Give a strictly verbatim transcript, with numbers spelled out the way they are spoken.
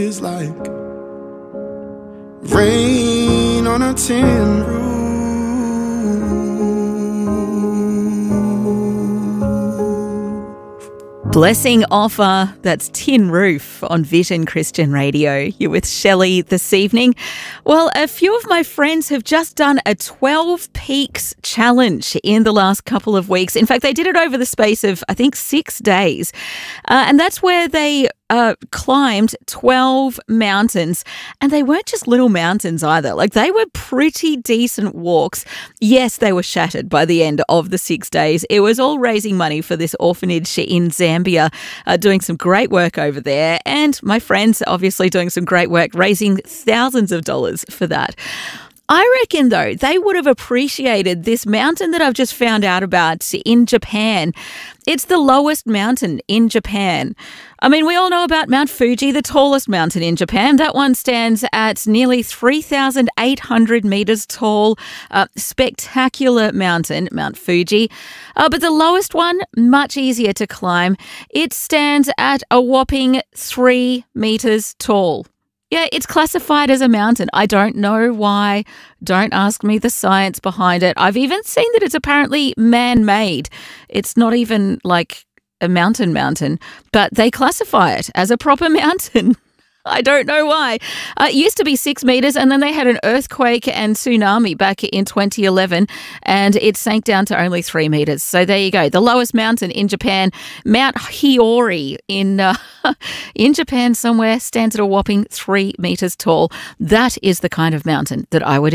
is like rain on a tin roof. Blessing Offer, that's Tin Roof on Vision Christian Radio. You're with Shelley this evening. Well, a few of my friends have just done a twelve Peaks challenge in the last couple of weeks. In fact, they did it over the space of, I think, six days. Uh, and that's where they uh, climbed twelve mountains. And they weren't just little mountains either. Like, they were pretty decent walks. Yes, they were shattered by the end of the six days. It was all raising money for this orphanage in Zambia, uh, doing some great work over there. And my friends obviously doing some great work, raising thousands of dollars for that. I reckon, though, they would have appreciated this mountain that I've just found out about in Japan. It's the lowest mountain in Japan. I mean, we all know about Mount Fuji, the tallest mountain in Japan. That one stands at nearly three thousand eight hundred metres tall. Uh, spectacular mountain, Mount Fuji. Uh, but the lowest one, much easier to climb. It stands at a whopping three metres tall. Yeah, it's classified as a mountain. I don't know why. Don't ask me the science behind it. I've even seen that it's apparently man-made. It's not even like a mountain mountain, but they classify it as a proper mountain. I don't know why. Uh, it used to be six metres and then they had an earthquake and tsunami back in twenty eleven and it sank down to only three metres. So there you go. The lowest mountain in Japan, Mount Hiyori in, uh, in Japan somewhere, stands at a whopping three metres tall. That is the kind of mountain that I would